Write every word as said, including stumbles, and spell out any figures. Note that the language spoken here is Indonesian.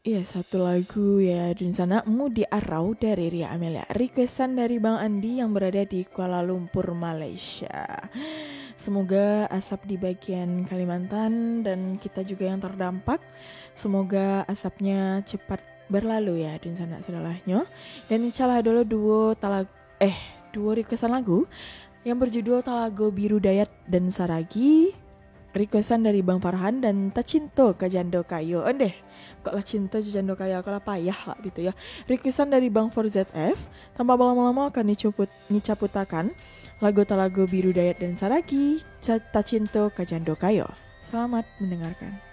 Iya, satu lagu ya di sana Mu di Arau dari Ria Amelia. Requestan dari Bang Andi yang berada di Kuala Lumpur, Malaysia. Semoga asap di bagian Kalimantan dan kita juga yang terdampak, semoga asapnya cepat berlalu ya di sana sedalahnya. Dan insyaallah dulu duo talag eh duo requestan lagu yang berjudul Talago Biru Dayat dan Saragi. Requestan dari Bang Farhan dan Tacinto Kajando Kayo. Endeh, kok lah cinta Jando Kayo, kok lah payah lah gitu ya. Requestan dari Bang four Z F. Tanpa lama-lama akan dicuput, dicaputakan lagu Talago Biru Dayat dan Saragi Tacinto Kajando Kayo. Selamat mendengarkan.